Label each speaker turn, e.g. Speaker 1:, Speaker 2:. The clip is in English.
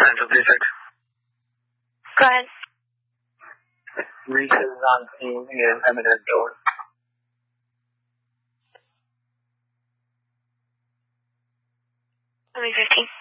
Speaker 1: Central 36.
Speaker 2: Go ahead.
Speaker 1: Reese is on scene. He is eminent door.
Speaker 2: Only 15.